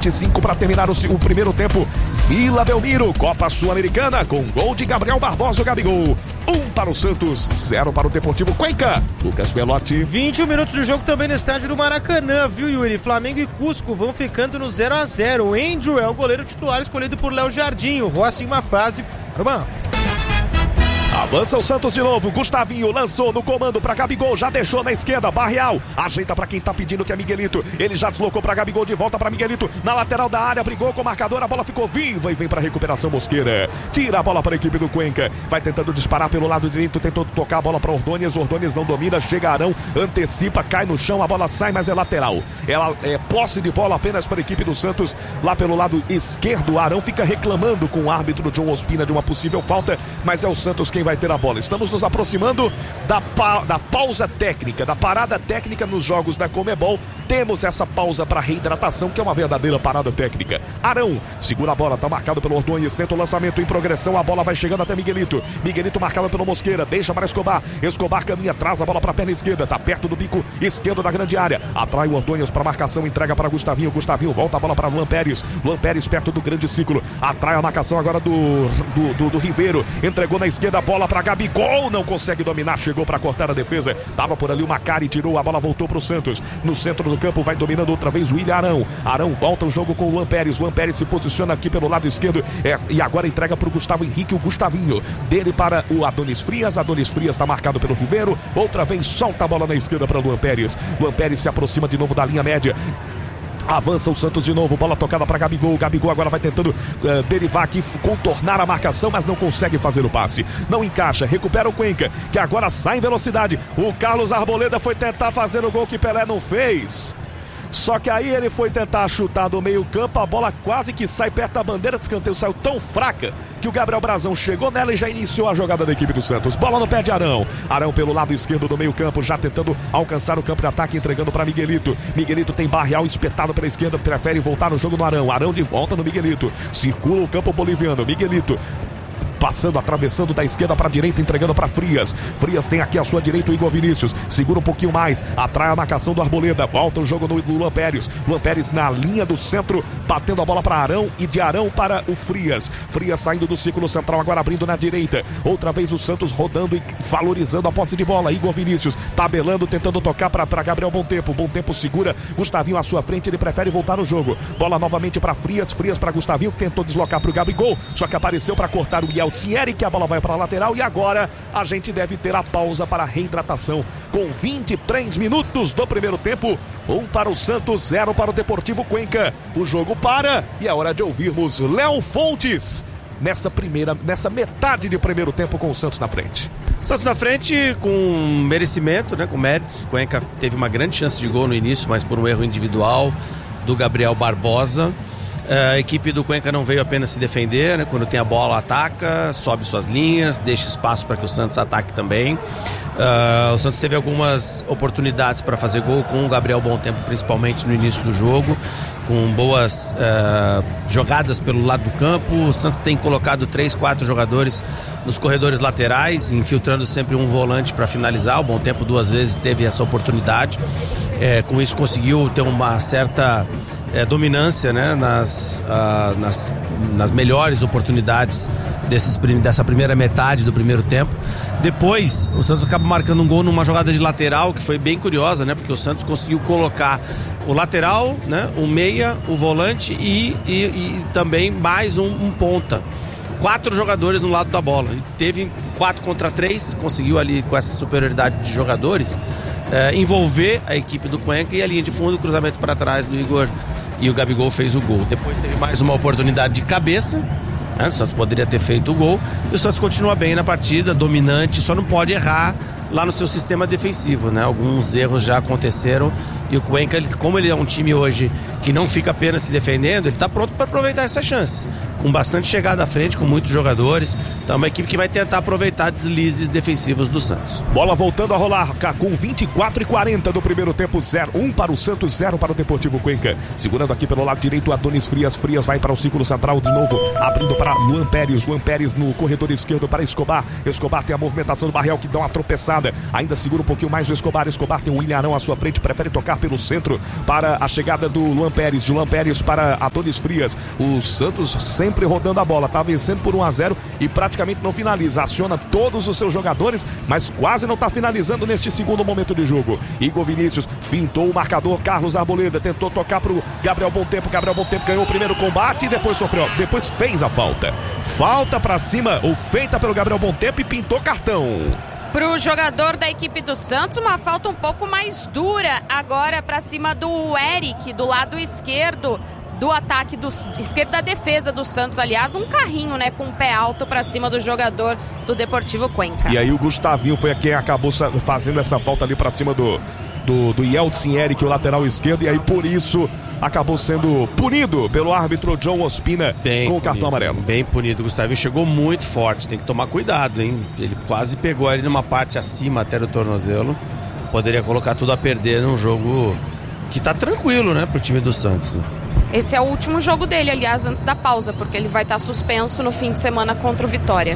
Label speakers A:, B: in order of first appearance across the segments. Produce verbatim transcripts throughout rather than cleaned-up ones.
A: vinte e cinco para terminar o, o primeiro tempo. Vila Belmiro, Copa Sul-Americana, com gol de Gabriel Barbosa, o Gabigol. Um para o Santos, zero para o Deportivo Cuenca. Lucas Belotti.
B: vinte e um minutos de jogo também no estádio do Maracanã, viu, Yuri? Flamengo e Cusco vão ficando no zero a zero. O Andrew é o goleiro titular escolhido por Léo Jardim. O Rossi em uma fase para o banco.
A: Avança o Santos de novo, Gustavinho lançou no comando pra Gabigol, já deixou na esquerda, Barreal, ajeita pra quem tá pedindo, que é Miguelito, ele já deslocou pra Gabigol, de volta pra Miguelito, na lateral da área, brigou com o marcador, a bola ficou viva e vem pra recuperação Mosqueira, tira a bola pra equipe do Cuenca, vai tentando disparar pelo lado direito, tentou tocar a bola pra Ordôñez, Ordôñez não domina, chega Arão, antecipa, cai no chão, a bola sai, mas é lateral, ela é posse de bola apenas para a equipe do Santos, lá pelo lado esquerdo, Arão fica reclamando com o árbitro John Ospina de uma possível falta, mas é o Santos quem vai ter a bola. Estamos nos aproximando da, pa da pausa técnica, da parada técnica nos jogos da Conmebol. Temos essa pausa para reidratação, que é uma verdadeira parada técnica. Arão segura a bola, tá marcado pelo Ordôñez, tenta o lançamento em progressão, a bola vai chegando até Miguelito. Miguelito marcado pelo Mosqueira, deixa para Escobar. Escobar caminha, traz a bola para a perna esquerda, tá perto do bico esquerdo da grande área. Atrai o Ordôñez para marcação, entrega para Gustavinho. Gustavinho volta a bola para Luan Pérez. Luan Pérez perto do grande círculo, atrai a marcação agora do, do, do, do Ribeiro. Entregou na esquerda a bola para Gabigol, não consegue dominar, chegou para cortar a defesa, tava por ali o Macari, tirou, a bola voltou pro Santos, no centro do campo vai dominando outra vez o William Arão, Arão volta o jogo com o Luan Pérez, Luan Pérez se posiciona aqui pelo lado esquerdo, é, e agora entrega pro Gustavo Henrique, o Gustavinho, dele para o Adonis Frias, Adonis Frias tá marcado pelo Ribeiro, outra vez solta a bola na esquerda para Luan Pérez, Luan Pérez se aproxima de novo da linha média, avança o Santos de novo, bola tocada para Gabigol, Gabigol agora vai tentando uh, derivar aqui, contornar a marcação, mas não consegue fazer o passe, não encaixa, recupera o Cuenca, que agora sai em velocidade, o Carlos Arboleda foi tentar fazer o gol que Pelé não fez, só que aí ele foi tentar chutar do meio campo, a bola quase que sai perto da bandeira de escanteio, saiu tão fraca que o Gabriel Brazão chegou nela e já iniciou a jogada da equipe do Santos. Bola no pé de Arão, Arão pelo lado esquerdo do meio campo, já tentando alcançar o campo de ataque, entregando para Miguelito. Miguelito tem Barreal espetado pela esquerda, prefere voltar no jogo no Arão, Arão de volta no Miguelito, circula o campo boliviano, Miguelito passando, atravessando da esquerda para a direita, entregando para Frias. Frias tem aqui à sua direita o Igor Vinícius, segura um pouquinho mais, atrai a marcação do Arboleda, volta o jogo no Luan Pérez. Luan Pérez na linha do centro, batendo a bola para Arão e de Arão para o Frias. Frias saindo do círculo central, agora abrindo na direita. Outra vez o Santos rodando e valorizando a posse de bola. Igor Vinícius tabelando, tentando tocar para Gabriel Bom Tempo. Bom Tempo segura, Gustavinho à sua frente, ele prefere voltar no jogo. Bola novamente para Frias, Frias para Gustavinho, que tentou deslocar para o Gabigol, só que apareceu para cortar o Yeltsin Eric, a bola vai para a lateral e agora a gente deve ter a pausa para a reidratação com vinte e três minutos do primeiro tempo, um para o Santos, zero para o Deportivo Cuenca. O jogo para e é hora de ouvirmos Léo Fontes nessa primeira, nessa metade de primeiro tempo com o Santos na frente.
B: Santos na frente com merecimento, né, com méritos. Cuenca teve uma grande chance de gol no início, mas por um erro individual do Gabriel Barbosa. A equipe do Cuenca não veio apenas se defender, né? Quando tem a bola ataca, sobe suas linhas, deixa espaço para que o Santos ataque também. Uh, o Santos teve algumas oportunidades para fazer gol com o Gabriel Bom Tempo, principalmente no início do jogo, com boas uh, jogadas pelo lado do campo. O Santos tem colocado três, quatro jogadores nos corredores laterais, infiltrando sempre um volante para finalizar. O Bom Tempo duas vezes teve essa oportunidade, é, com isso conseguiu ter uma certa É, dominância, né, nas, uh, nas, nas melhores oportunidades desses, dessa primeira metade do primeiro tempo. Depois o Santos acaba marcando um gol numa jogada de lateral que foi bem curiosa, né, porque o Santos conseguiu colocar o lateral, né, o meia, o volante e, e, e também mais um, um ponta, quatro jogadores no lado da bola. Ele teve quatro contra três, conseguiu ali com essa superioridade de jogadores é, envolver a equipe do Cuenca, e a linha de fundo, cruzamento para trás do Igor, e o Gabigol fez o gol. Depois teve mais uma oportunidade de cabeça, né? O Santos poderia ter feito o gol, e o Santos continua bem na partida, dominante, só não pode errar lá no seu sistema defensivo, né? Alguns erros já aconteceram, e o Cuenca, ele, como ele é um time hoje que não fica apenas se defendendo, ele está pronto para aproveitar essas chances, com bastante chegada à frente, com muitos jogadores. Então é uma equipe que vai tentar aproveitar deslizes defensivos do Santos.
A: Bola voltando a rolar com vinte e quatro e quarenta do primeiro tempo, zero um para o Santos, zero para o Deportivo Cuenca. Segurando aqui pelo lado direito o Adonis Frias, Frias vai para o círculo central de novo, abrindo para Luan Pérez, Luan Pérez no corredor esquerdo para Escobar, Escobar tem a movimentação do Barreal que dá uma tropeçada, ainda segura um pouquinho mais o Escobar, Escobar tem o William Arão à sua frente, prefere tocar pelo centro para a chegada do Luan Pérez, de Luan Pérez para Adonis Frias. O Santos sempre rodando a bola, tá vencendo por um a zero e praticamente não finaliza, aciona todos os seus jogadores, mas quase não tá finalizando neste segundo momento de jogo. Igor Vinícius fintou o marcador, Carlos Arboleda tentou tocar pro Gabriel Bom Tempo, Gabriel Bom Tempo ganhou o primeiro combate e depois sofreu, depois fez a falta. Falta pra cima, ou feita pelo Gabriel Bom Tempo e pintou cartão.
C: Pro jogador da equipe do Santos, uma falta um pouco mais dura agora pra cima do Eric, do lado esquerdo do ataque, do esquerdo da defesa do Santos, aliás, um carrinho, né, com o pé alto pra cima do jogador do Deportivo Cuenca.
A: E aí o Gustavinho foi quem acabou fazendo essa falta ali pra cima do, do, do Yeltsin Eric, o lateral esquerdo, e aí por isso acabou sendo punido pelo árbitro John Ospina bem com o cartão amarelo.
B: Bem punido, o Gustavinho chegou muito forte, tem que tomar cuidado, hein? Ele quase pegou ali numa parte acima até do tornozelo, poderia colocar tudo a perder num jogo que tá tranquilo, né, pro time do Santos.
C: Esse é o último jogo dele, aliás, antes da pausa, porque ele vai estar suspenso no fim de semana contra o Vitória.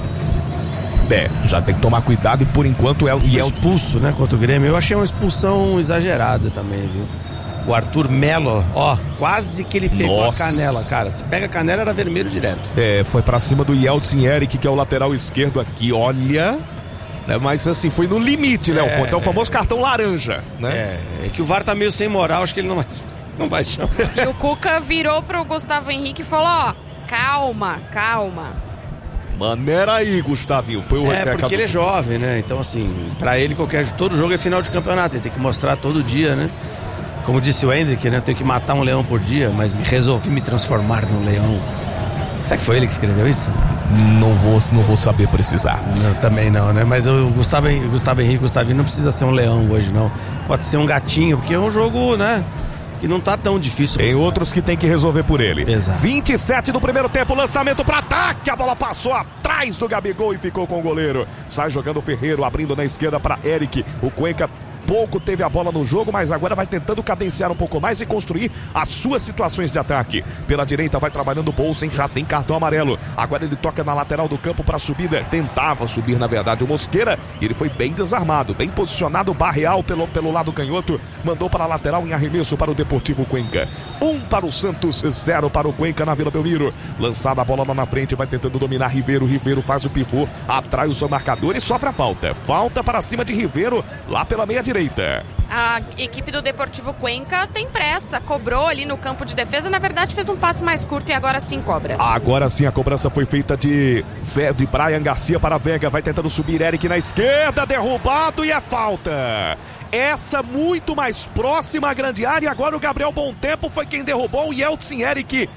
A: É, já tem que tomar cuidado e por enquanto é o
B: e é expulso, né, contra o Grêmio. Eu achei uma expulsão exagerada também, viu? O Arthur Melo, ó, quase que ele pegou Nossa. a canela, cara. Se pega a canela, era vermelho direto.
A: É, foi pra cima do Yeltsin Eric, que é o lateral esquerdo aqui, olha. É, mas assim, foi no limite, né, Alfonso? É, é o famoso cartão laranja, né?
B: É, é que o V A R tá meio sem moral, acho que ele não vai, não vai chamar.
C: E o Cuca virou pro Gustavo Henrique e falou, ó, calma, calma.
A: Maneira aí, Gustavinho. Foi o
B: É, porque acabou... ele é jovem, né? Então, assim, pra ele, qualquer todo jogo é final de campeonato. Ele tem que mostrar todo dia, né? Como disse o Hendrick, né? Eu tenho que matar um leão por dia, mas me resolvi me transformar num leão. Será que foi ele que escreveu isso?
A: Não vou, não vou saber precisar.
B: Não, também não, né? Mas o Gustavo, Gustavo Henrique, Gustavinho não precisa ser um leão hoje, não. Pode ser um gatinho, porque é um jogo, né? Que não tá tão difícil.
A: Tem outros que tem que resolver por ele.
B: Exato.
A: vinte e sete do primeiro tempo, lançamento para ataque. A bola passou atrás do Gabigol e ficou com o goleiro. Sai jogando o Ferreiro, abrindo na esquerda para Eric. O Cuenca pouco teve a bola no jogo, mas agora vai tentando cadenciar um pouco mais e construir as suas situações de ataque. Pela direita vai trabalhando o Bolsen, já tem cartão amarelo. Agora ele toca na lateral do campo para subida. Tentava subir, na verdade, o Mosqueira. E ele foi bem desarmado, bem posicionado. Barreal pelo, pelo lado canhoto. Mandou para a lateral em arremesso para o Deportivo Cuenca. Um para o Santos, zero para o Cuenca na Vila Belmiro. Lançada a bola lá na frente, vai tentando dominar Ribeiro. Ribeiro faz o pivô, atrai o seu marcador e sofre a falta. Falta para cima de Ribeiro, lá pela meia direita.
C: A equipe do Deportivo Cuenca tem pressa, cobrou ali no campo de defesa, na verdade fez um passe mais curto e agora sim cobra.
A: Agora sim a cobrança foi feita de, de Brian Garcia para Vega, vai tentando subir Eric na esquerda, derrubado e é falta. Essa muito mais próxima à grande área, agora o Gabriel Bom Tempo foi quem derrubou o Yeltsin Eric.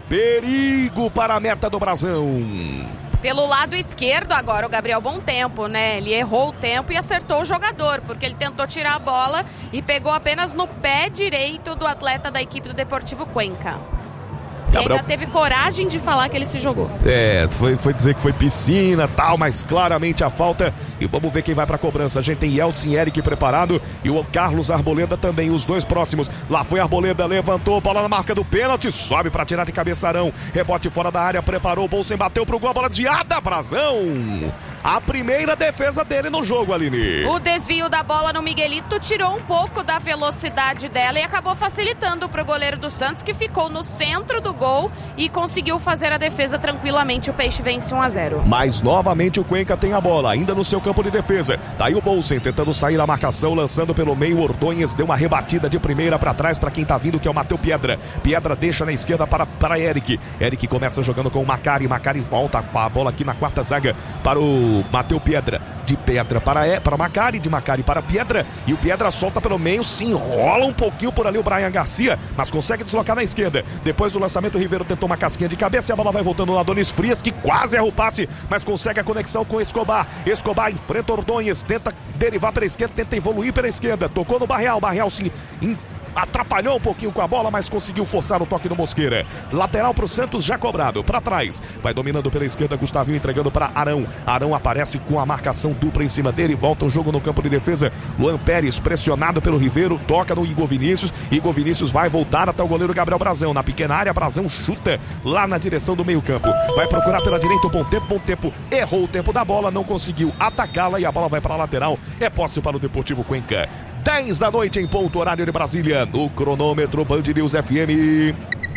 A: Perigo para a meta do Brasão.
C: Pelo lado esquerdo agora o Gabriel Bom Tempo, né? Ele errou o tempo e acertou o jogador, porque ele tentou tirar a bola e pegou apenas no pé direito do atleta da equipe do Deportivo Cuenca. Gabriel... E ainda teve coragem de falar que ele se jogou.
A: É, foi, foi dizer que foi piscina tal, mas claramente a falta. E vamos ver quem vai pra cobrança. A gente tem Yeltsin Eric preparado e o Carlos Arboleda também, os dois próximos. Lá foi Arboleda, levantou, bola na marca do pênalti, sobe pra tirar de cabeçarão. Rebote fora da área, preparou o Bolsen, bateu pro gol, a bola desviada, Brasão. A primeira defesa dele no jogo, Aline.
C: O desvio da bola no Miguelito tirou um pouco da velocidade dela e acabou facilitando pro goleiro do Santos, que ficou no centro do gol e conseguiu fazer a defesa tranquilamente. O Peixe vence um a zero.
A: Mas novamente o Cuenca tem a bola, ainda no seu campo de defesa. Daí o Bolsen tentando sair da marcação, lançando pelo meio. Ordonhes deu uma rebatida de primeira para trás para quem tá vindo, que é o Matheus Piedra. Piedra deixa na esquerda para, para Eric. Eric começa jogando com o Macari. Macari volta a bola aqui na quarta zaga para o Matheus Piedra. De Piedra para, é, para Macari, de Macari para Piedra. E o Piedra solta pelo meio, se enrola um pouquinho por ali o Brian Garcia, mas consegue deslocar na esquerda. Depois do lançamento, o Ribeiro tentou uma casquinha de cabeça e a bola vai voltando no Adonis Frias, que quase erra o passe, mas consegue a conexão com Escobar. Escobar enfrenta Ordonhes, tenta derivar pela esquerda, tenta evoluir pela esquerda. Tocou no Barreal, Barreal se atrapalhou um pouquinho com a bola, mas conseguiu forçar o toque no Mosqueira. Lateral pro Santos, já cobrado, para trás. Vai dominando pela esquerda, Gustavinho entregando para Arão. Arão aparece com a marcação dupla em cima dele, volta o jogo no campo de defesa. Luan Pérez pressionado pelo Ribeiro, toca no Igor Vinícius. Igor Vinícius vai voltar até o goleiro Gabriel Brasão. Na pequena área, Brasão chuta lá na direção do meio campo. Vai procurar pela direita o Bom Tempo, Bom Tempo errou o tempo da bola, não conseguiu atacá-la e a bola vai para a lateral. É posse para o Deportivo Cuenca. dez da noite em ponto, horário de Brasília, no cronômetro Band News F M.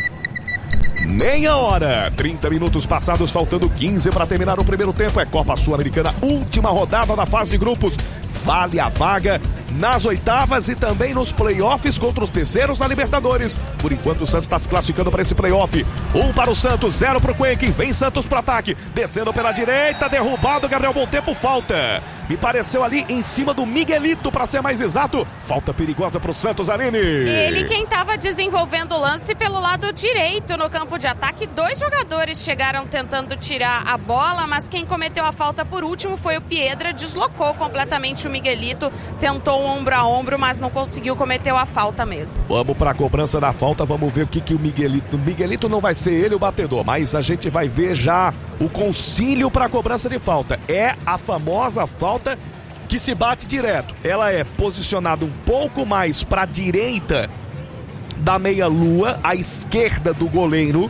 A: Meia hora, trinta minutos passados, faltando quinze para terminar o primeiro tempo. É Copa Sul-Americana, última rodada da fase de grupos. Vale a vaga nas oitavas e também nos playoffs contra os terceiros da Libertadores. Por enquanto o Santos está se classificando para esse playoff. Um para o Santos, zero para o Cuenca. Vem Santos para ataque, descendo pela direita, derrubado, Gabriel Bom Tempo, falta. Me pareceu ali em cima do Miguelito, para ser mais exato. Falta perigosa para o Santos, Aline.
C: Ele quem estava desenvolvendo o lance pelo lado direito no campo de ataque. Dois jogadores chegaram tentando tirar a bola, mas quem cometeu a falta por último foi o Piedra. Deslocou completamente o Miguelito, tentou um ombro a ombro, mas não conseguiu, cometeu a falta mesmo.
A: Vamos para a cobrança da falta, vamos ver o que, que o Miguelito... O Miguelito não vai ser ele o batedor, mas a gente vai ver já o concílio para a cobrança de falta. É a famosa falta que se bate direto. Ela é posicionada um pouco mais para a direita da meia-lua, à esquerda do goleiro,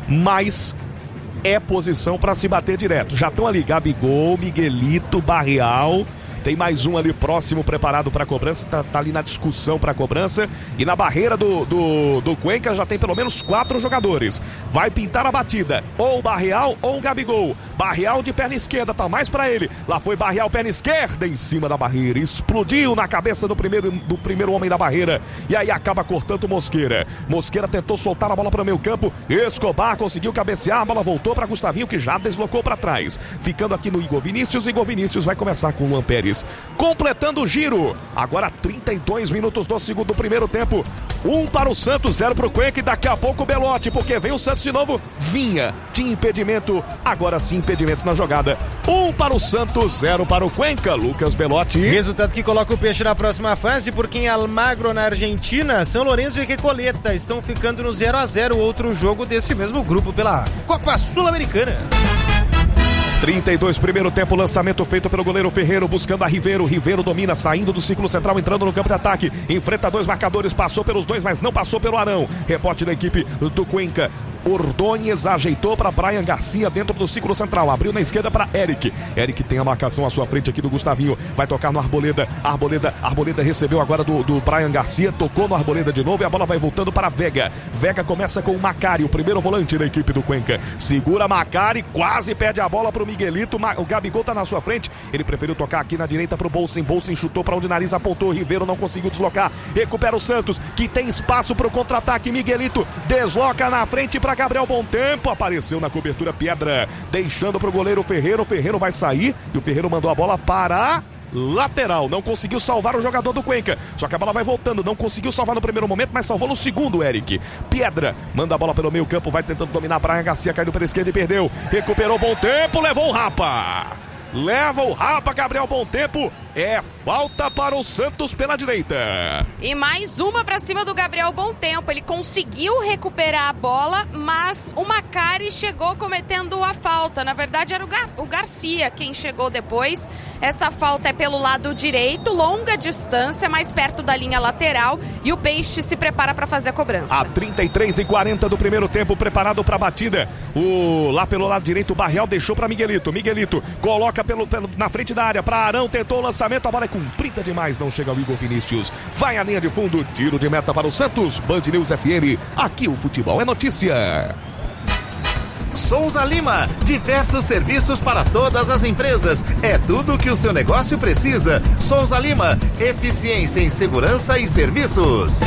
A: mas é posição para se bater direto. Já estão ali Gabigol, Miguelito, Barreal... Tem mais um ali próximo, preparado para a cobrança. Tá, tá ali na discussão para a cobrança. E na barreira do, do, do Cuenca já tem pelo menos quatro jogadores. Vai pintar a batida. Ou o Barreal ou o Gabigol. Barreal de perna esquerda, tá mais para ele. Lá foi Barreal, perna esquerda em cima da barreira. Explodiu na cabeça do primeiro, do primeiro homem da barreira. E aí acaba cortando o Mosqueira. Mosqueira tentou soltar a bola para o meio campo. Escobar conseguiu cabecear. A bola voltou para Gustavinho, que já deslocou para trás. Ficando aqui no Igor Vinícius. Igor Vinícius vai começar com o Luan Pérez. Completando o giro. Agora trinta e dois minutos do segundo primeiro tempo. Um para o Santos, zero para o Cuenca. E daqui a pouco o Belotti, porque vem o Santos de novo. Vinha, tinha impedimento. Agora sim, impedimento na jogada. Um para o Santos, zero para o Cuenca. Lucas Belotti.
D: Resultado que coloca o Peixe na próxima fase, porque em Almagro, na Argentina, São Lourenço e Recoleta estão ficando no zero a zero. Outro jogo desse mesmo grupo pela Copa Sul-Americana.
A: trinta e dois, primeiro tempo, lançamento feito pelo goleiro Ferreiro, buscando a Ribeiro. Ribeiro domina, saindo do círculo central, entrando no campo de ataque. Enfrenta dois marcadores, passou pelos dois, mas não passou pelo Arão. Rebote da equipe do Cuenca. Ordonhes ajeitou para Brian Garcia dentro do círculo central. Abriu na esquerda para Eric. Eric tem a marcação à sua frente aqui do Gustavinho. Vai tocar no Arboleda. Arboleda, Arboleda recebeu agora do, do Brian Garcia. Tocou no Arboleda de novo e a bola vai voltando para Vega. Vega começa com o Macari, o primeiro volante da equipe do Cuenca. Segura Macari, quase perde a bola para o Miguelito. O Gabigol tá na sua frente. Ele preferiu tocar aqui na direita para o Bolsen. Bolsen chutou para onde o nariz apontou. Ribeiro não conseguiu deslocar. Recupera o Santos, que tem espaço para o contra-ataque. Miguelito desloca na frente para Gabriel Bom Tempo, apareceu na cobertura Piedra, deixando para o goleiro Ferreiro. O Ferreiro vai sair e o Ferreiro mandou a bola para lateral, não conseguiu salvar o jogador do Cuenca, só que a bola vai voltando, não conseguiu salvar no primeiro momento, mas salvou no segundo, Eric. Piedra manda a bola pelo meio campo, vai tentando dominar, Brian Garcia caiu pela esquerda e perdeu, recuperou Bom Tempo, levou o Rapa. Leva o Rapa, Gabriel Bom Tempo. É falta para o Santos pela direita.
C: E mais uma para cima do Gabriel Bom Tempo. Ele conseguiu recuperar a bola, mas o Macari chegou cometendo a falta. Na verdade, era o, Gar- o Garcia quem chegou depois. Essa falta é pelo lado direito, longa distância, mais perto da linha lateral. E o Peixe se prepara para fazer a cobrança.
A: A trinta e três e quarenta do primeiro tempo, preparado para a batida. O, lá pelo lado direito, o Barreal deixou para Miguelito. Miguelito coloca pelo, pelo, na frente da área para Arão, tentou o lançamento. A bola é comprida demais, não chega ao Igor Vinícius. Vai à linha de fundo, tiro de meta para o Santos. Band News F M, aqui o futebol é notícia.
E: Souza Lima, diversos serviços para todas as empresas. É tudo que o seu negócio precisa. Souza Lima, eficiência em segurança e serviços.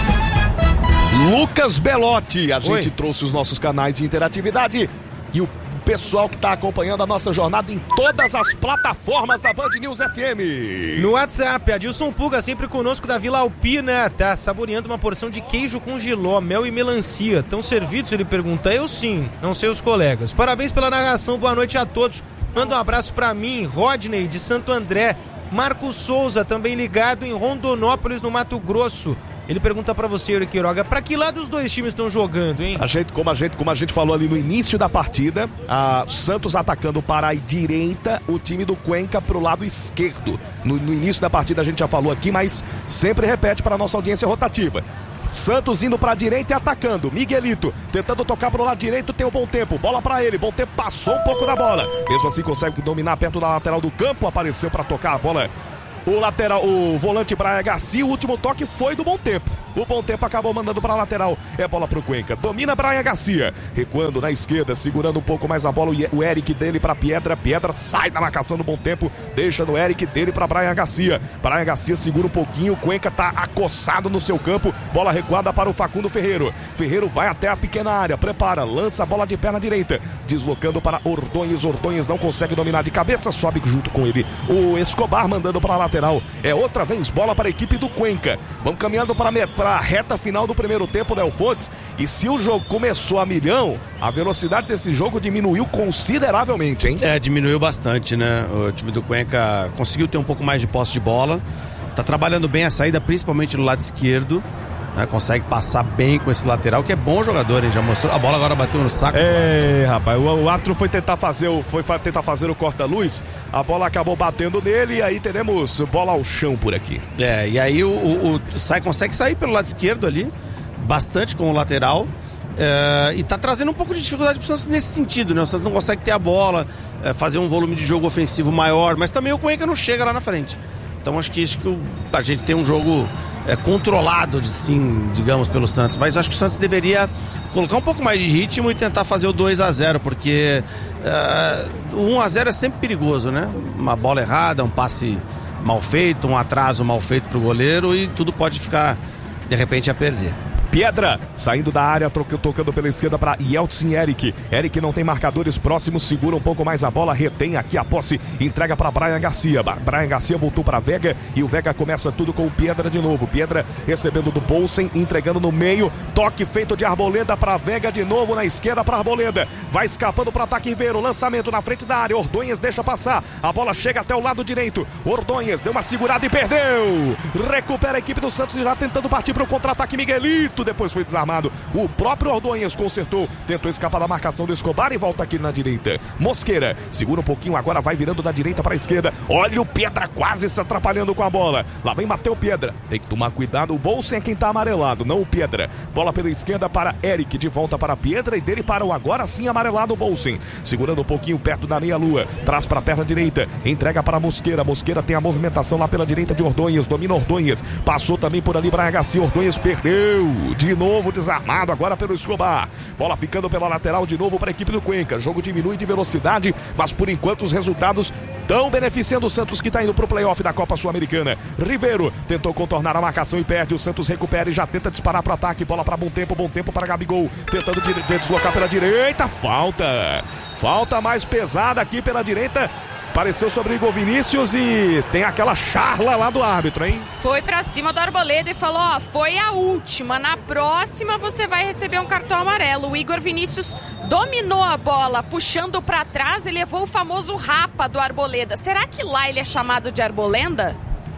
A: Lucas Belotti, a
D: Oi.
A: gente trouxe os nossos canais de interatividade e o pessoal que está acompanhando a nossa jornada em todas as plataformas da Band News F M.
D: No WhatsApp, Adilson Puga, sempre conosco da Vila Alpina, tá saboreando uma porção de queijo com jiló, mel e melancia. Estão servidos? Ele pergunta. Eu sim, não sei os colegas. Parabéns pela narração, boa noite a todos. Manda um abraço pra mim, Rodney de Santo André. Marcos Souza, também ligado em Rondonópolis, no Mato Grosso. Ele pergunta pra você, Eurico Quiroga, pra que lado os dois times estão jogando, hein?
A: A gente, como, a gente, como a gente falou ali no início da partida, a Santos atacando para a direita, o time do Cuenca pro lado esquerdo. No, no início da partida a gente já falou aqui, mas sempre repete para a nossa audiência rotativa. Santos indo para a direita e atacando. Miguelito tentando tocar para o lado direito, tem o Bom Tempo. Bola para ele. Bom Tempo passou um pouco da bola. Mesmo assim consegue dominar perto da lateral do campo. Apareceu para tocar a bola o lateral, o volante Brian Garcia, o último toque foi do Bom Tempo. O Bom Tempo acabou mandando para a lateral. É bola pro Cuenca. Domina Brian Garcia. Recuando na esquerda, segurando um pouco mais a bola. O Eric dele para Piedra. Piedra sai da marcação do Bom Tempo. Deixa no Eric dele para Brian Garcia. Brian Garcia segura um pouquinho. O Cuenca tá acossado no seu campo. Bola recuada para o Facundo Ferreiro. Ferreiro vai até a pequena área. Prepara. Lança a bola de perna direita. Deslocando para Ordonhes. Ordonhes não consegue dominar de cabeça. Sobe junto com ele o Escobar, mandando para a lateral. É outra vez bola para a equipe do Cuenca. Vamos caminhando para a a reta final do primeiro tempo, Léo Fontes. E se o jogo começou a milhão, a velocidade desse jogo diminuiu consideravelmente, hein?
B: É, diminuiu bastante, né? O time do Cuenca conseguiu ter um pouco mais de posse de bola. Tá trabalhando bem a saída, principalmente no lado esquerdo. Né? Consegue passar bem com esse lateral, que é bom jogador, hein? Já mostrou. A bola agora bateu no saco.
A: É, rapaz, o, o árbitro foi tentar fazer o, foi tentar fazer o corta-luz. A bola acabou batendo nele e aí teremos bola ao chão por aqui.
B: É, e aí o, o, o sai, consegue sair pelo lado esquerdo ali, bastante com o lateral. É, e tá trazendo um pouco de dificuldade pro Santos nesse sentido, né? O Santos não consegue ter a bola, é, fazer um volume de jogo ofensivo maior, mas também o Cuenca não chega lá na frente. Então acho que isso que o, a gente tem um jogo é, controlado, de, sim, digamos, pelo Santos. Mas acho que o Santos deveria colocar um pouco mais de ritmo e tentar fazer o dois a zero, porque uh, o um a zero é sempre perigoso, né? Uma bola errada, um passe mal feito, um atraso mal feito pro goleiro e tudo pode ficar, de repente, a perder.
A: Piedra, saindo da área, tocando pela esquerda para Yeltsin Eric. Eric não tem marcadores próximos, segura um pouco mais a bola, retém aqui a posse, entrega para Brian Garcia. Brian Garcia voltou para Vega e o Vega começa tudo com o Piedra de novo. Piedra recebendo do Bolsen, entregando no meio, toque feito de Arboleda para Vega de novo na esquerda para Arboleda. Vai escapando para ataque Ribeiro, lançamento na frente da área. Ordonhes deixa passar, a bola chega até o lado direito. Ordonhes deu uma segurada e perdeu. Recupera a equipe do Santos e já tentando partir para o contra-ataque Miguelito. Depois foi desarmado. O próprio Ordonhes consertou, tentou escapar da marcação do Escobar e volta aqui na direita. Mosqueira segura um pouquinho, agora vai virando da direita para a esquerda. Olha o Piedra quase se atrapalhando com a bola. Lá vem Mateu Piedra. Tem que tomar cuidado. O Bolsen é quem tá amarelado, não o Piedra. Bola pela esquerda para Eric, de volta para Piedra e dele para o agora sim amarelado Bolsen. Segurando um pouquinho perto da meia-lua. Traz para a perna direita. Entrega para Mosqueira. Mosqueira tem a movimentação lá pela direita de Ordonhes. Domina Ordonhes. Passou também por ali Brian Garcia. Ordonhes perdeu. De novo desarmado agora pelo Escobar. Bola ficando pela lateral de novo para a equipe do Cuenca. Jogo diminui de velocidade, mas por enquanto os resultados estão beneficiando o Santos, que está indo para o playoff da Copa Sul-Americana. Ribeiro tentou contornar a marcação e perde. O Santos recupera e já tenta disparar para o ataque. Bola para Bom Tempo, Bom Tempo para Gabigol. Tentando de, de deslocar pela direita. Falta. Falta mais pesada aqui pela direita. Apareceu sobre o Igor Vinícius e tem aquela charla lá do árbitro, hein?
C: Foi pra cima do Arboleda e falou, ó, foi a última, na próxima você vai receber um cartão amarelo. O Igor Vinícius dominou a bola, puxando pra trás e levou o famoso rapa do Arboleda. Será que lá ele é chamado de Arbolenda?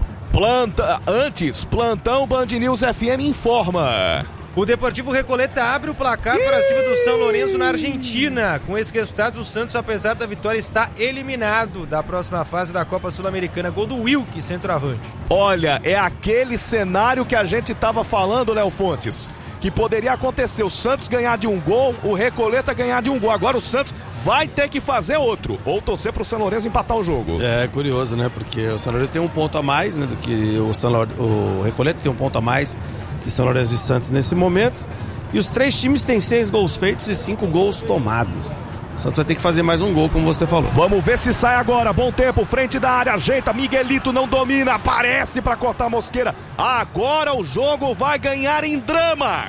A: Planta, antes, plantão Band News F M informa.
D: O Deportivo Recoleta abre o placar para cima do São Lourenço na Argentina. Com esse resultado, o Santos, apesar da vitória, está eliminado da próxima fase da Copa Sul-Americana. Gol do Wilk, centroavante.
A: Olha, é aquele cenário que a gente estava falando, Léo Fontes, que poderia acontecer, o Santos ganhar de um gol, o Recoleta ganhar de um gol. Agora o Santos vai ter que fazer outro, ou torcer para o São Lourenço empatar o jogo.
B: É curioso, né? Porque o São Lourenço tem um ponto a mais, né, do que o São Lourenço, o Recoleta tem um ponto a mais que São Lourenço e Santos nesse momento. E os três times têm seis gols feitos e cinco gols tomados. O Santos vai ter que fazer mais um gol, como você falou.
A: Vamos ver se sai agora. Bom Tempo, frente da área, ajeita. Miguelito não domina, aparece para cortar a Mosqueira. Agora o jogo vai ganhar em drama.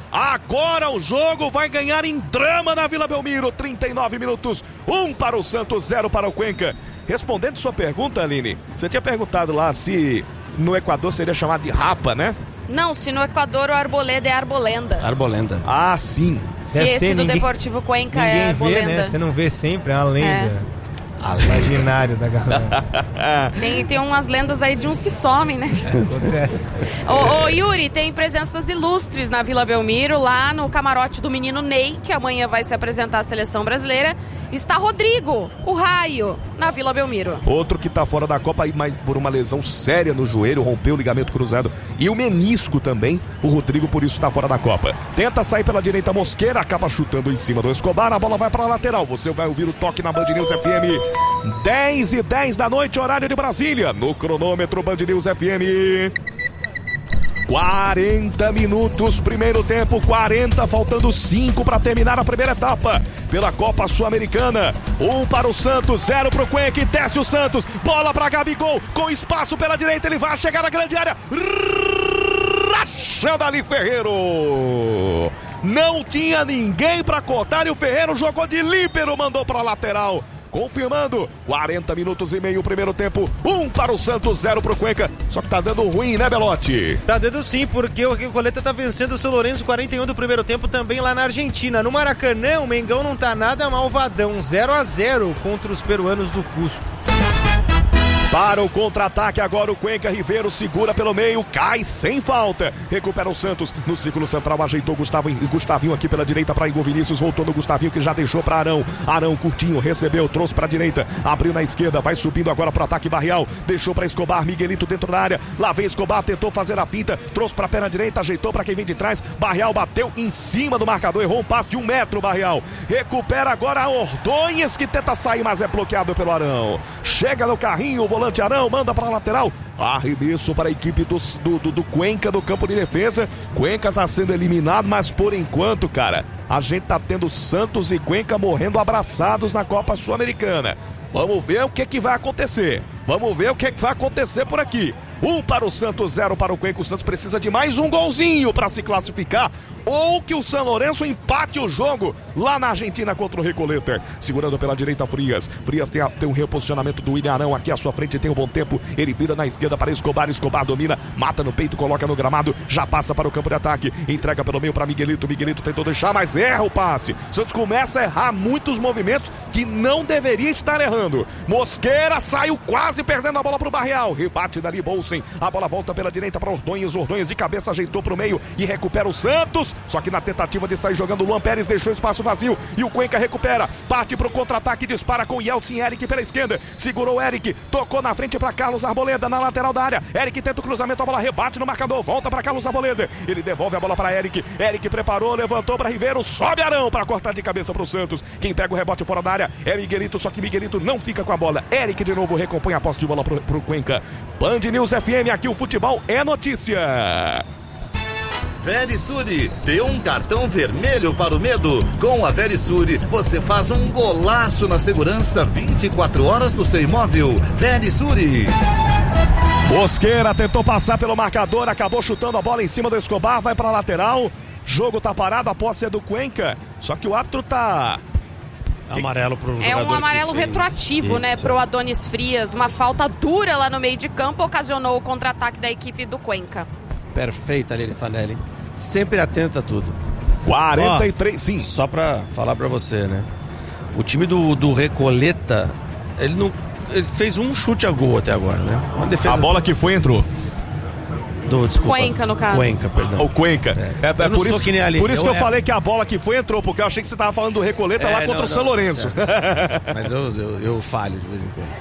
A: Agora o jogo vai ganhar em drama na Vila Belmiro. trinta e nove minutos, um para o Santos, zero para o Cuenca. Respondendo sua pergunta, Aline, você tinha perguntado lá se no Equador seria chamado de rapa, né?
C: Não, se no Equador o Arboleda é Arbolenda.
B: Arbolenda.
A: Ah, sim.
C: Se Deve esse do ninguém, Deportivo Cuenca é Arbolenda.
D: Vê, né? Você não vê sempre, é uma lenda. É. Imaginário da galera.
C: Tem, tem umas lendas aí de uns que somem, né?
D: Acontece.
C: Ô, ô Yuri, tem presenças ilustres na Vila Belmiro, lá no camarote do menino Ney, que amanhã vai se apresentar à seleção brasileira. Está Rodrigo, o Raio, na Vila Belmiro.
A: Outro que está fora da Copa, mas por uma lesão séria no joelho, rompeu o ligamento cruzado e o menisco também. O Rodrigo, por isso, está fora da Copa. Tenta sair pela direita Mosqueira, acaba chutando em cima do Escobar. A bola vai para a lateral. Você vai ouvir o toque na Band News F M. dez e dez da noite, horário de Brasília. No cronômetro Band News F M. quarenta minutos, primeiro tempo, quarenta, faltando cinco para terminar a primeira etapa pela Copa Sul-Americana. Um para o Santos, zero para o Cuenca, e desce o Santos, bola para Gabigol, com espaço pela direita, ele vai chegar na grande área, rachando ali Ferreiro. Não tinha ninguém para cortar e o Ferreiro jogou de líbero, mandou para a lateral. Confirmando, quarenta minutos e meio, primeiro tempo, um para o Santos, zero para o Cuenca. Só que tá dando ruim, né, Belotti?
D: Tá dando sim, porque o Recoleta tá vencendo o São Lourenço, quarenta e um do primeiro tempo, também lá na Argentina. No Maracanã, o Mengão não tá nada malvadão, zero a zero contra os peruanos do Cusco.
A: Para o contra-ataque agora o Cuenca, Ribeiro segura pelo meio, cai sem falta. Recupera o Santos no círculo central, ajeitou Gustavo, Gustavinho aqui pela direita para Igor Vinícius, voltou no Gustavinho que já deixou para Arão. Arão curtinho, recebeu, trouxe para a direita, abriu na esquerda, vai subindo agora para o ataque Barrial, deixou para Escobar, Miguelito dentro da área, lá vem Escobar, tentou fazer a finta, trouxe para a perna direita, ajeitou para quem vem de trás, Barrial bateu em cima do marcador, errou um passe de um metro, Barrial. Recupera agora a Ordonhes que tenta sair, mas é bloqueado pelo Arão. Chega no carrinho, o volante Arão, manda para a lateral, arremesso para a equipe do, do, do, do Cuenca do campo de defesa. Cuenca está sendo eliminado, mas por enquanto, cara, a gente tá tendo Santos e Cuenca morrendo abraçados na Copa Sul-Americana. Vamos ver o que que vai acontecer. Vamos ver o que que vai acontecer por aqui. Um para o Santos, zero para o Cuenca. O Santos precisa de mais um golzinho para se classificar. Ou que o São Lourenço empate o jogo lá na Argentina contra o Recoleta. Segurando pela direita Frias. Frias tem, a, tem um reposicionamento do William Arão aqui à sua frente. Tem um bom tempo. Ele vira na esquerda para Escobar. Escobar domina, mata no peito, coloca no gramado. Já passa para o campo de ataque. Entrega pelo meio para Miguelito. Miguelito tentou deixar, mas erra o passe. O Santos começa a errar muitos movimentos que não deveria estar errando. Mosqueira saiu quase perdendo a bola para o Barreal. Rebate dali Bolsen. A bola volta pela direita para Ordonhes. Ordonhes de cabeça ajeitou para o meio e recupera o Santos. Só que na tentativa de sair jogando, o Luan Pérez deixou espaço vazio e o Cuenca recupera. Parte para o contra-ataque, dispara com o Yeltsin. Eric pela esquerda. Segurou o Eric. Tocou na frente para Carlos Arboleda na lateral da área. Eric tenta o cruzamento, a bola rebate no marcador. Volta para Carlos Arboleda. Ele devolve a bola para Eric. Eric preparou, levantou para Ribeiro. Sobe Arão para cortar de cabeça para o Santos. Quem pega o rebote fora da área é Miguelito. Só que Miguelito não fica com a bola. Eric de novo recompõe a posse de bola para o Cuenca. Band News F M, aqui o futebol é notícia.
E: Verisure, dê um cartão vermelho para o medo. Com a Verisure, você faz um golaço na segurança vinte e quatro horas do seu imóvel. Verisure.
A: Mosqueira tentou passar pelo marcador, acabou chutando a bola em cima do Escobar, vai para a lateral. Jogo tá parado, a posse é do Cuenca. Só que o árbitro tá...
B: Amarelo pro jogador.
C: É um amarelo retroativo, né, pro Adonis Frias. Uma falta dura lá no meio de campo ocasionou o contra-ataque da equipe do Cuenca.
B: Perfeita, Lili Fanelli. Sempre atenta a tudo.
A: quarenta e três,
B: Ó,
A: sim.
B: Só pra falar pra você, né? O time do, do Recoleta, ele não ele fez um chute a gol até agora, né? Uma defesa.
A: A bola que foi entrou.
B: Do, desculpa.
C: Cuenca, no caso.
B: Cuenca, perdão.
A: O Cuenca. É, é, é por isso,
B: que, nem ali.
A: por isso
B: eu
A: que eu
B: é...
A: falei que a bola que foi entrou, porque eu achei que você tava falando do Recoleta é, lá contra não, o São Lourenço.
B: Certo, mas eu, eu, eu falho de vez em quando.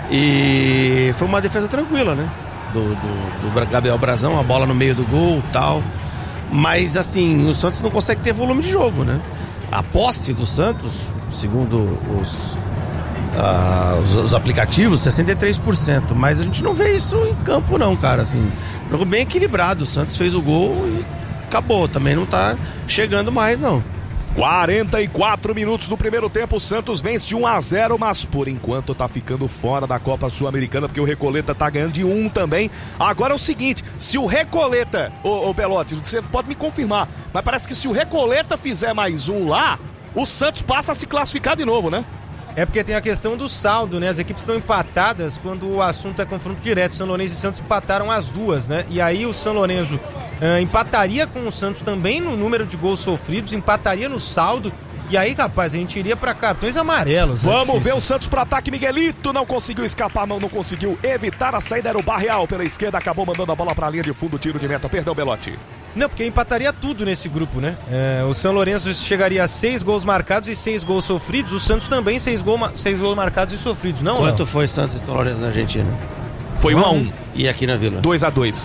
B: E foi uma defesa tranquila, né? Do, do, do Gabriel Brazão, a bola no meio do gol e tal. Mas assim, o Santos não consegue ter volume de jogo, né? A posse do Santos, segundo os, uh, os, os aplicativos, sessenta e três por cento. Mas a gente não vê isso em campo não, cara. Assim, jogo bem equilibrado. O Santos fez o gol e acabou. Também não tá chegando mais, não.
A: quarenta e quatro minutos do primeiro tempo, o Santos vence um a zero, mas por enquanto tá ficando fora da Copa Sul-Americana, porque o Recoleta tá ganhando de um também. Agora é o seguinte, se o Recoleta, ô, ô Belotti, você pode me confirmar, mas parece que se o Recoleta fizer mais um lá, o Santos passa a se classificar de novo, né?
D: É porque tem a questão do saldo, né? As equipes estão empatadas quando o assunto é confronto direto. São Lourenço e Santos empataram as duas, né? E aí o São Lourenço uh, empataria com o Santos também no número de gols sofridos, empataria no saldo. E aí, rapaz, a gente iria pra cartões amarelos.
A: Vamos
D: é
A: ver o Santos pro ataque. Miguelito não conseguiu escapar, não, não conseguiu evitar a saída. Era o Barreal pela esquerda, acabou mandando a bola pra linha de fundo, tiro de meta. Perdão, Belotti.
D: Não, porque empataria tudo nesse grupo, né? É, o São Lourenço chegaria a seis gols marcados e seis gols sofridos. O Santos também seis, gol, seis gols marcados e sofridos, não?
B: Quanto
D: não?
B: foi Santos e São Lourenço na Argentina?
A: Foi um a um.
B: E aqui na Vila?
A: dois a dois.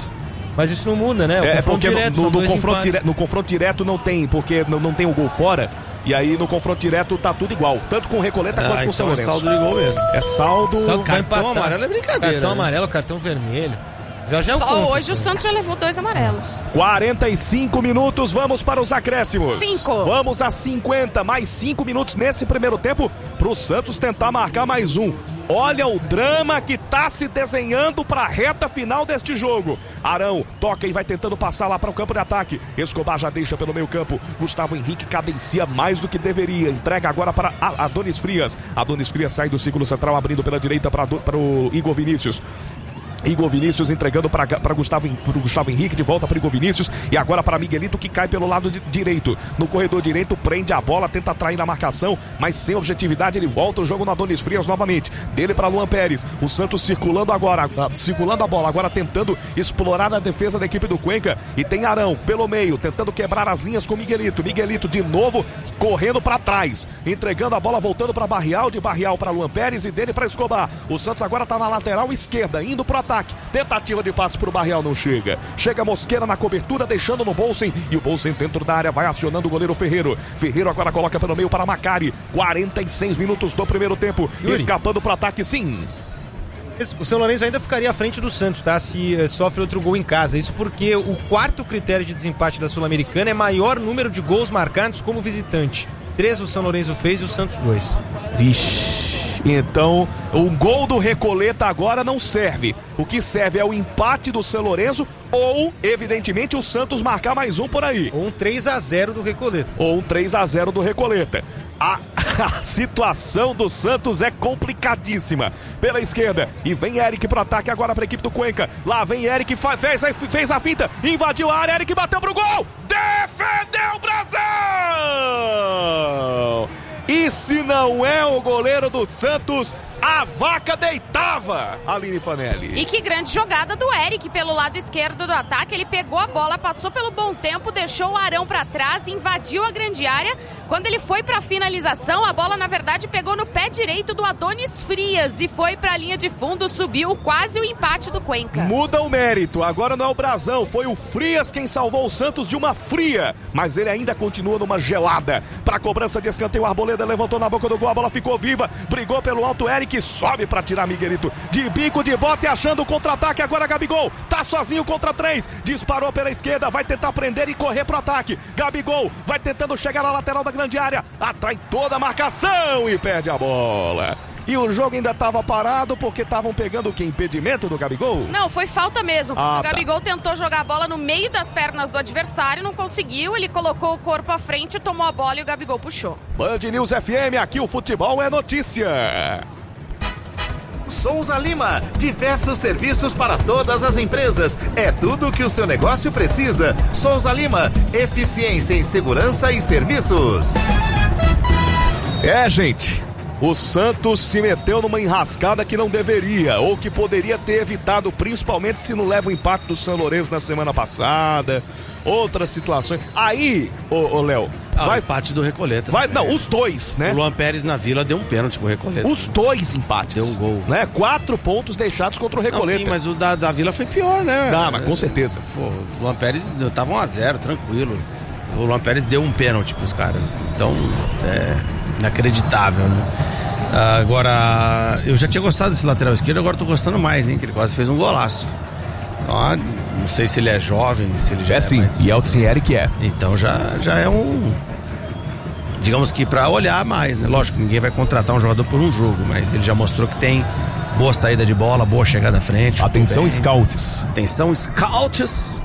D: Mas isso não muda, né? O
A: é
D: confronto
A: porque
D: direto,
A: no,
D: são
A: no,
D: dois
A: confronto
D: empates.
A: dire, no confronto direto não tem, porque não, não tem o gol fora. E aí no confronto direto tá tudo igual, tanto com o Recoleta
B: Ah,
A: quanto com o
B: então
A: São
B: é
A: Lourenço.
B: saldo de gol mesmo.
A: É saldo.
D: Só que vai
B: Cartão
D: empatar.
B: amarelo é brincadeira.
D: Cartão
B: né?
D: amarelo, cartão vermelho. Já já eu
C: Só
D: conto
C: hoje
D: isso.
C: o Santos já levou dois amarelos.
A: quarenta e cinco minutos, vamos para os acréscimos.
C: Cinco.
A: Vamos a cinquenta, mais cinco minutos nesse primeiro tempo pro Santos tentar marcar mais um. Olha o drama que tá se desenhando para a reta final deste jogo. Arão toca e vai tentando passar lá para o campo de ataque. Escobar já deixa pelo meio campo. Gustavo Henrique cadencia mais do que deveria. Entrega agora para Adonis Frias. Adonis Frias sai do círculo central, abrindo pela direita para o Igor Vinícius. Igor Vinícius entregando para Gustavo, Gustavo Henrique, de volta para Igor Vinícius e agora para Miguelito, que cai pelo lado de, direito, no corredor direito, prende a bola, tenta atrair na marcação, mas sem objetividade, ele volta o jogo no Adonis Frias novamente, dele para Luan Pérez, o Santos circulando agora, uh, circulando a bola, agora tentando explorar a defesa da equipe do Cuenca, e tem Arão pelo meio, tentando quebrar as linhas com Miguelito, Miguelito de novo correndo para trás, entregando a bola, voltando para Barrial, de Barrial para Luan Pérez e dele para Escobar. O Santos agora está na lateral esquerda, indo para o ataque, tentativa de passe pro Barrial, não chega, chega Mosqueira na cobertura, deixando no Bolsen, e o Bolsen dentro da área vai acionando o goleiro Ferreiro, Ferreiro agora coloca pelo meio para Macari, quarenta e seis minutos do primeiro tempo,
D: Yuri.
A: Escapando pro ataque, sim.
D: O São Lourenço ainda ficaria à frente do Santos, tá? Se uh, sofre outro gol em casa. Isso porque o quarto critério de desempate da Sul-Americana é maior número de gols marcados como visitante. Três o São Lourenço fez e o Santos dois.
A: Ixi. Então, o gol do Recoleta agora não serve. O que serve é o empate do São Lourenço ou, evidentemente, o Santos marcar mais um por aí.
D: Ou um três a zero do Recoleta.
A: Ou um três a zero do Recoleta. A, a situação do Santos é complicadíssima. Pela esquerda. E vem Eric pro ataque agora pra equipe do Cuenca. Lá vem Eric, fez, fez a finta, invadiu a área, Eric bateu pro gol. Defendeu o Brasil! E se não é o goleiro do Santos, a vaca deitava, Aline Fanelli.
C: E que grande jogada do Eric pelo lado esquerdo do ataque. Ele pegou a bola, passou pelo bom tempo, deixou o Arão pra trás, invadiu a grande área. Quando ele foi pra finalização, a bola na verdade pegou no pé direito do Adonis Frias e foi pra linha de fundo, subiu quase o empate do Cuenca.
A: Muda o mérito, agora não é o Brasão, foi o Frias quem salvou o Santos de uma fria, mas ele ainda continua numa gelada. Pra cobrança de escanteio, Arboleda levantou na boca do gol, a bola ficou viva, brigou pelo alto, Eric que sobe pra tirar Miguelito, de bico de bota e achando o contra-ataque, agora Gabigol, tá sozinho contra três, disparou pela esquerda, vai tentar prender e correr pro ataque, Gabigol vai tentando chegar na lateral da grande área, atrai toda a marcação e perde a bola. E o jogo ainda estava parado porque estavam pegando o que? Impedimento do Gabigol?
C: Não, foi falta mesmo.
A: Ah,
C: o Gabigol tá. tentou jogar a bola no meio das pernas do adversário, não conseguiu, ele colocou o corpo à frente, tomou a bola e o Gabigol puxou.
A: Band News F M, aqui o futebol é notícia.
E: Souza Lima, diversos serviços para todas as empresas. É tudo o que o seu negócio precisa. Souza Lima, eficiência em segurança e serviços.
A: É, gente, o Santos se meteu numa enrascada que não deveria, ou que poderia ter evitado, principalmente se não leva o impacto do São Lourenço na semana passada, outras situações. Aí, ô Léo,
B: ah,
A: vai...
B: o empate do Recoleta.
A: Vai, não, os dois, né?
B: O Luan Pérez na Vila deu um pênalti pro Recoleta.
A: Os dois empates.
B: Deu um gol.
A: Né? Quatro pontos deixados contra o Recoleta.
B: Não, sim, mas o da, da Vila foi pior, né?
A: Não, mas com certeza.
B: Pô, o Luan Pérez tava um a zero, tranquilo. O Luan Pérez deu um pênalti pros caras, assim. Então, é inacreditável, né? Agora, eu já tinha gostado desse lateral esquerdo, agora tô gostando mais, hein? Que ele quase fez um golaço. Então, não sei se ele é jovem, se ele já é,
A: é sim,
B: mais...
A: e é o que Eric é.
B: Então já, já é um... Digamos que pra olhar mais, né? Lógico, ninguém vai contratar um jogador por um jogo, mas ele já mostrou que tem boa saída de bola, boa chegada à frente.
A: Atenção, scouts.
B: Atenção, scouts.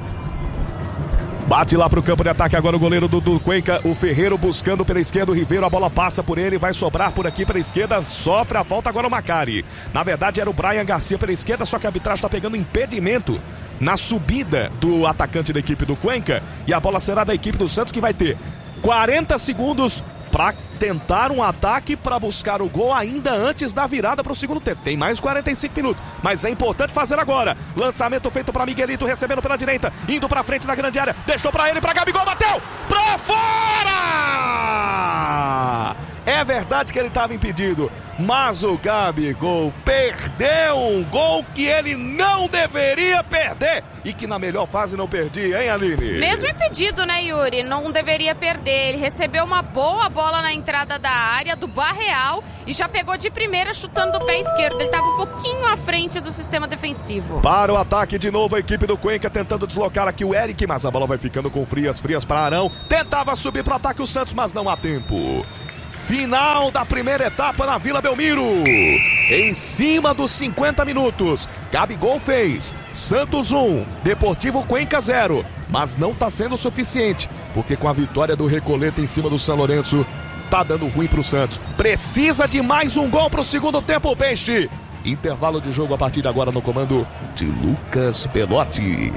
A: Bate lá pro campo de ataque agora o goleiro do, do Cuenca, o Ferreiro buscando pela esquerda, o Ribeiro, a bola passa por ele, vai sobrar por aqui pela esquerda, sofre a falta agora o Macari. Na verdade era o Brian Garcia pela esquerda, só que a arbitragem está pegando impedimento na subida do atacante da equipe do Cuenca e a bola será da equipe do Santos, que vai ter quarenta segundos para tentar um ataque para buscar o gol ainda antes da virada para o segundo tempo. Tem mais quarenta e cinco minutos, mas é importante fazer agora. Lançamento feito para Miguelito, recebendo pela direita, indo para frente na grande área, deixou para ele, para Gabigol, bateu para fora! É verdade que ele estava impedido, mas o Gabigol perdeu um gol que ele não deveria perder e que na melhor fase não perdia, hein, Aline?
C: Mesmo impedido, né, Yuri? Não deveria perder. Ele recebeu uma boa bola na entrada da área do Barreal e já pegou de primeira chutando do pé esquerdo. Ele estava um pouquinho à frente do sistema defensivo.
A: Para o ataque de novo a equipe do Cuenca tentando deslocar aqui o Eric, mas a bola vai ficando com frias, frias para Arão. Tentava subir para o ataque o Santos, mas não há tempo. Final da primeira etapa na Vila Belmiro. Em cima dos cinquenta minutos. Gabigol fez. Santos um, Deportivo Cuenca zero. Mas não está sendo suficiente, porque com a vitória do Recoleta em cima do São Lourenço, tá dando ruim pro Santos. Precisa de mais um gol pro segundo tempo, o Peixe. Intervalo de jogo a partir de agora no comando de Lucas Pelotti.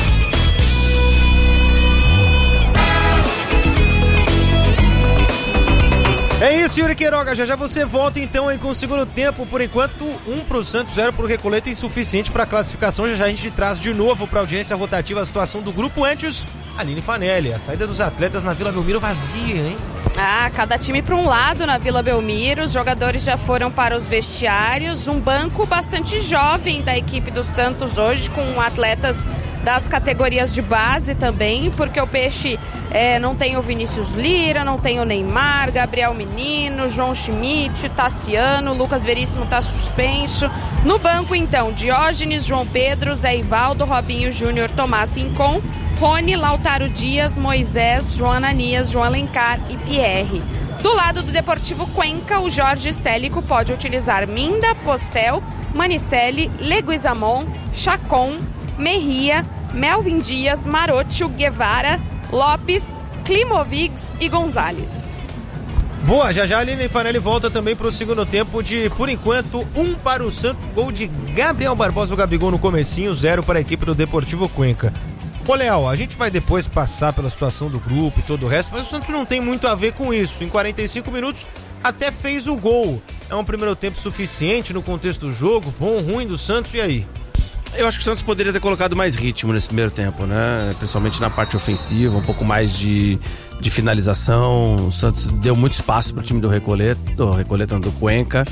D: É isso, Yuri Queiroga, já já você volta então aí com o segundo tempo. Por enquanto, um pro Santos, zero pro Recoleta, insuficiente para a classificação. Já já a gente traz de novo para audiência rotativa a situação do grupo. Antes, Aline Fanelli, a saída dos atletas na Vila Belmiro vazia, hein?
C: Ah, cada time para um lado na Vila Belmiro, os jogadores já foram para os vestiários, um banco bastante jovem da equipe do Santos hoje, com atletas das categorias de base também, porque o Peixe é, não tem o Vinícius Lira, não tem o Neymar, Gabriel Menino, João Schmidt, Tassiano, Lucas Veríssimo está suspenso. No banco então, Diógenes, João Pedro, Zé Ivaldo, Robinho Júnior, Tomás Rincon, Rony, Lautaro Dias, Moisés, João Ananias, João Alencar e Pierre. Do lado do Deportivo Cuenca, o Jorge Célico pode utilizar Minda, Postel, Manicelli, Leguizamon, Chacon, Merria, Melvin Dias, Marotti, Guevara, Lopes, Klimovics e Gonzalez.
D: Boa, já já a Aline Fanelli volta também para o segundo tempo de, por enquanto, um para o Santos, gol de Gabriel Barbosa, o Gabigol no comecinho, zero para a equipe do Deportivo Cuenca. Ô, Léo, a gente vai depois passar pela situação do grupo e todo o resto, mas o Santos não tem muito a ver com isso. Em quarenta e cinco minutos, até fez o gol. É um primeiro tempo suficiente no contexto do jogo, bom, ruim do Santos, e aí?
B: Eu acho que o Santos poderia ter colocado mais ritmo nesse primeiro tempo, né? Principalmente na parte ofensiva, um pouco mais de, de finalização. O Santos deu muito espaço para o time do Recoleta, do Recoleta, do Cuenca,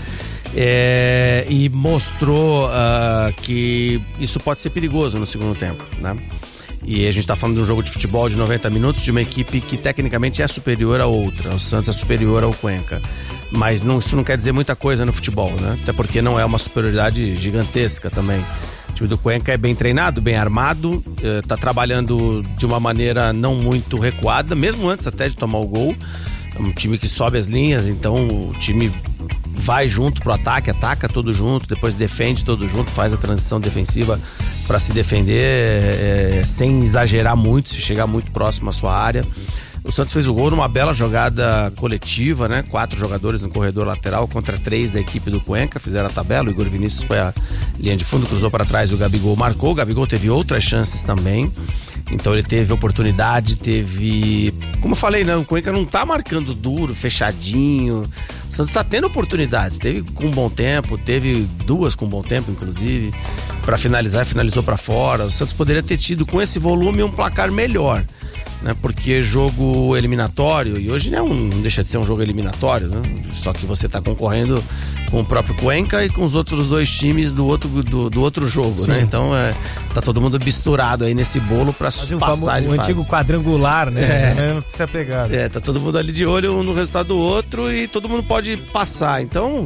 B: é, e mostrou uh, que isso pode ser perigoso no segundo tempo, né? E a gente está falando de um jogo de futebol de noventa minutos de uma equipe que tecnicamente é superior a outra. O Santos é superior ao Cuenca. Mas não, isso não quer dizer muita coisa no futebol, né? Até porque não é uma superioridade gigantesca também. O time do Cuenca é bem treinado, bem armado, está trabalhando de uma maneira não muito recuada, mesmo antes até de tomar o gol. É um time que sobe as linhas, então o time vai junto pro ataque, ataca todo junto, depois defende todo junto, faz a transição defensiva para se defender, é, sem exagerar muito, se chegar muito próximo à sua área. O Santos fez o gol numa bela jogada coletiva, né? Quatro jogadores no corredor lateral contra três da equipe do Cuenca, fizeram a tabela. O Igor Vinícius foi a linha de fundo, cruzou para trás e o Gabigol marcou. O Gabigol teve outras chances também, então ele teve oportunidade, teve... Como eu falei, né? O Cuenca não tá marcando duro, fechadinho. O Santos tá tendo oportunidades, teve com bom tempo, teve duas com bom tempo, inclusive, para finalizar, finalizou para fora. O Santos poderia ter tido com esse volume um placar melhor, né? Porque jogo eliminatório, e hoje não, não deixa de ser um jogo eliminatório, né? Só que você tá concorrendo com o próprio Cuenca e com os outros dois times do outro, do, do outro jogo, né? Então é, tá todo mundo misturado aí nesse bolo pra um passar de
D: fase. O antigo quadrangular, né?
B: É.
D: Não precisa pegar.
B: É, tá todo mundo ali de olho um no resultado do outro e todo mundo pode passar. Então,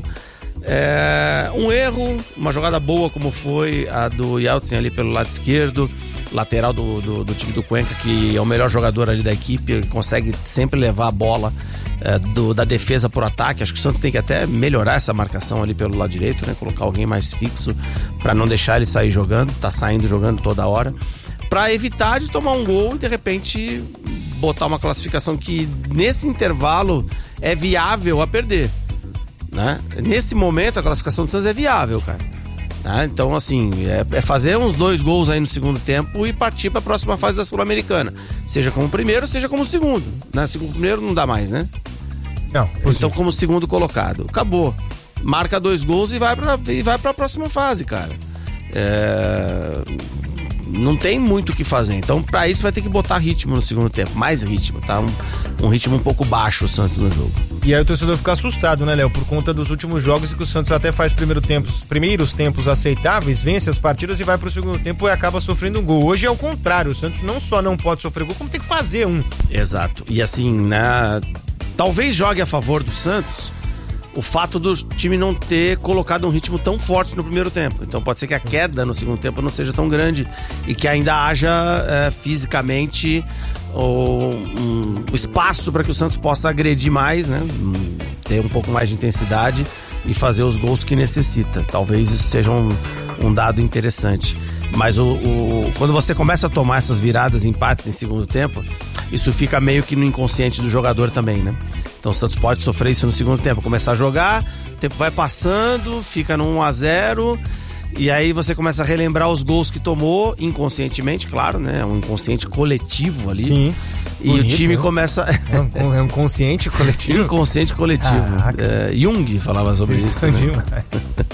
B: é, um erro, uma jogada boa como foi a do Yeltsin ali pelo lado esquerdo, lateral do, do, do time do Cuenca, que é o melhor jogador ali da equipe, consegue sempre levar a bola é, do, da defesa pro ataque. Acho que o Santos tem que até melhorar essa marcação ali pelo lado direito, né? Colocar alguém mais fixo para não deixar ele sair jogando, tá saindo jogando toda hora, para evitar de tomar um gol e de repente botar uma classificação que nesse intervalo é viável a perder, né? Nesse momento a classificação do Santos é viável, cara. Ah, então, assim, é, é fazer uns dois gols aí no segundo tempo e partir para a próxima fase da Sul-Americana. Seja como primeiro, seja como segundo. Né? Segundo primeiro não dá mais, né?
D: Não,
B: então, como segundo colocado. Acabou. Marca dois gols e vai para e vai para a próxima fase, cara. É... não tem muito o que fazer. Então, pra isso, vai ter que botar ritmo no segundo tempo, mais ritmo, tá? Um, um ritmo um pouco baixo o Santos no jogo.
D: E aí o torcedor fica assustado, né, Léo? Por conta dos últimos jogos em que o Santos até faz primeiro tempos, primeiros tempos aceitáveis, vence as partidas e vai pro segundo tempo e acaba sofrendo um gol. Hoje é o contrário, o Santos não só não pode sofrer gol, como tem que fazer um.
B: Exato. E assim, na... talvez jogue a favor do Santos o fato do time não ter colocado um ritmo tão forte no primeiro tempo. Então pode ser que a queda no segundo tempo não seja tão grande e que ainda haja é, fisicamente o um, espaço para que o Santos possa agredir mais, né? Ter um pouco mais de intensidade e fazer os gols que necessita. Talvez isso seja um, um dado interessante. Mas o, o, quando você começa a tomar essas viradas, empates em segundo tempo, isso fica meio que no inconsciente do jogador também, né? Então o Santos pode sofrer isso no segundo tempo, começar a jogar, o tempo vai passando, fica no um a zero, e aí você começa a relembrar os gols que tomou, inconscientemente, claro, né? Um inconsciente coletivo ali.
D: Sim.
B: E
D: bonito,
B: o time
D: né?
B: começa...
D: É um, é um consciente coletivo?
B: Inconsciente coletivo. É, Jung falava sobre
D: Vocês
B: isso.
D: estão
B: Né?
D: demais.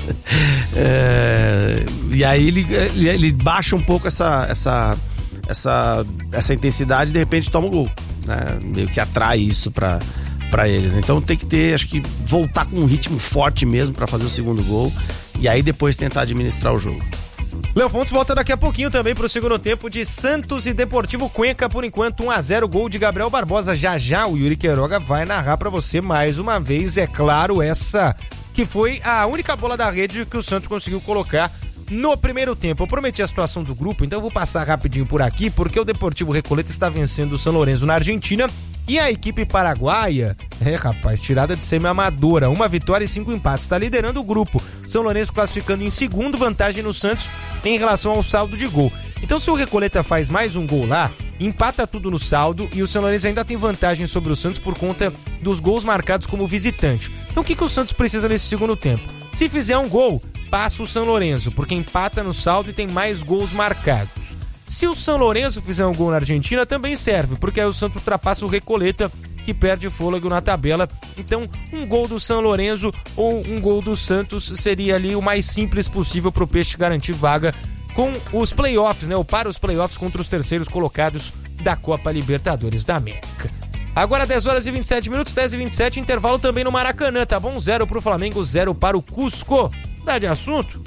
B: É, e aí ele, ele, ele baixa um pouco essa, essa, essa, essa intensidade e de repente toma o gol. Né? Meio que atrai isso pra... para eles. Então tem que ter, acho que voltar com um ritmo forte mesmo para fazer o segundo gol e aí depois tentar administrar o jogo.
D: Léo Fontes volta daqui a pouquinho também pro segundo tempo de Santos e Deportivo Cuenca, por enquanto um a zero, gol de Gabriel Barbosa. Já já o Yuri Queiroga vai narrar para você mais uma vez, é claro, essa que foi a única bola da rede que o Santos conseguiu colocar no primeiro tempo. Eu prometi a situação do grupo, então eu vou passar rapidinho por aqui, porque o Deportivo Recoleta está vencendo o São Lourenço na Argentina. E a equipe paraguaia, é rapaz, tirada de semi-amadora, uma vitória e cinco empates, está liderando o grupo. São Lourenço classificando em segundo, vantagem no Santos em relação ao saldo de gol. Então se o Recoleta faz mais um gol lá, empata tudo no saldo e o São Lourenço ainda tem vantagem sobre o Santos por conta dos gols marcados como visitante. Então o que, que o Santos precisa nesse segundo tempo? Se fizer um gol, passa o São Lourenço, porque empata no saldo e tem mais gols marcados. Se o São Lourenço fizer um gol na Argentina, também serve, porque aí o Santos ultrapassa o Recoleta, que perde fôlego na tabela. Então, um gol do São Lourenço ou um gol do Santos seria ali o mais simples possível para o Peixe garantir vaga com os playoffs, né? Ou para os playoffs contra os terceiros colocados da Copa Libertadores da América. Agora dez horas e vinte e sete minutos, dez e vinte e sete, intervalo também no Maracanã, tá bom? Zero para o Flamengo, zero para o Cusco. Dá de assunto?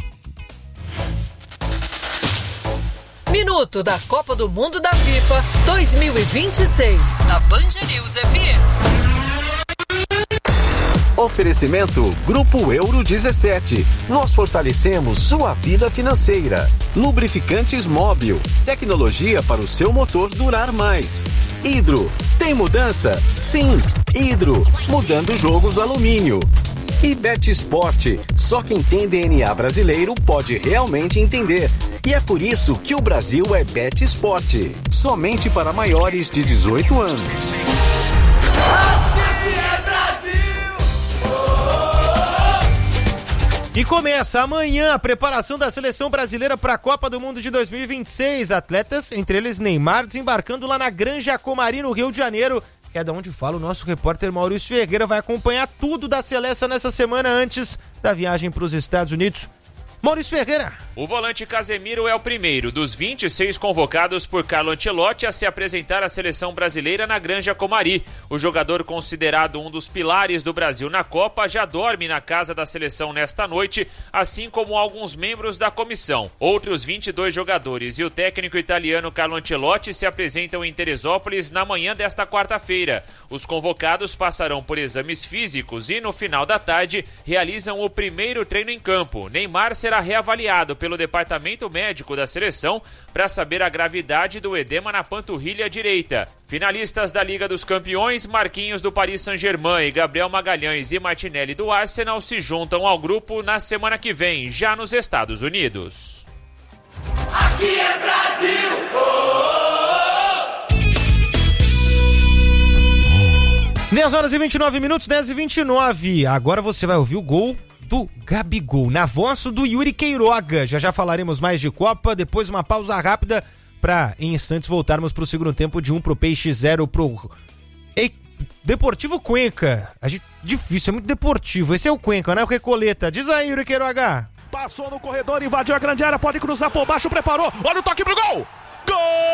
F: Minuto da Copa do Mundo da FIFA dois mil e vinte e seis, na Band News F M.
G: Oferecimento Grupo Euro dezessete. Nós fortalecemos sua vida financeira. Lubrificantes Móbil. Tecnologia para o seu motor durar mais. Hidro. Tem mudança? Sim. Hidro. Mudando jogos alumínio. E Bet Sport. Só quem tem D N A brasileiro pode realmente entender. E é por isso que o Brasil é Bet Sport. Somente para maiores de dezoito anos.
D: E começa amanhã a preparação da seleção brasileira para a Copa do Mundo de dois mil e vinte e seis. Atletas, entre eles Neymar, desembarcando lá na Granja Comari, no Rio de Janeiro. Que é da onde fala o nosso repórter Maurício Ferreira. Vai acompanhar tudo da seleção nessa semana antes da viagem para os Estados Unidos. Maurício Ferreira.
H: O volante Casemiro é o primeiro dos vinte e seis convocados por Carlo Ancelotti a se apresentar à seleção brasileira na Granja Comari. O jogador, considerado um dos pilares do Brasil na Copa, já dorme na casa da seleção nesta noite, assim como alguns membros da comissão. Outros vinte e dois jogadores e o técnico italiano Carlo Ancelotti se apresentam em Teresópolis na manhã desta quarta-feira. Os convocados passarão por exames físicos e, no final da tarde, realizam o primeiro treino em campo. Neymar será será reavaliado pelo departamento médico da seleção para saber a gravidade do edema na panturrilha direita. Finalistas da Liga dos Campeões, Marquinhos do Paris Saint-Germain e Gabriel Magalhães e Martinelli do Arsenal se juntam ao grupo na semana que vem, já nos Estados Unidos.
I: Aqui é Brasil!
D: dez horas e vinte e nove minutos, dez e vinte e nove. Agora você vai ouvir o gol do Gabigol, na voz do Yuri Queiroga. Já já falaremos mais de Copa, depois uma pausa rápida para em instantes voltarmos para o segundo tempo de um pro Peixe, zero pro Ei, Deportivo Cuenca. A gente, difícil, é muito deportivo. Esse é o Cuenca, né? O Recoleta. Diz aí, Yuri Queiroga.
A: Passou no corredor, invadiu a grande área, pode cruzar por baixo, preparou. Olha o toque pro gol! Gol!